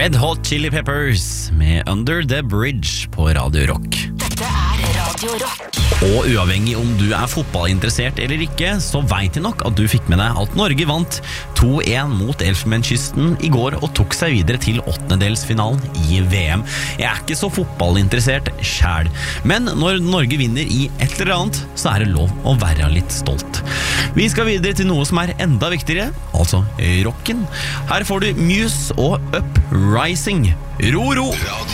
Red Hot Chili Peppers med Under the Bridge på Radio Rock. Dette Radio Rock. Og uavhengig om du fotballinteressert eller ikke, så vet jeg nok at du fikk med deg at Norge vant 2-1 mot Elfenbenskysten i går og tok seg videre til åttendedelsfinalen i VM. Jeg ikke så fotballinteressert selv, men når Norge vinner i et eller annet, så det lov å være litt stolt. Vi skal videre til noe som enda viktigere, altså rocken. Her får du Muse og Uprising. Ro, ro!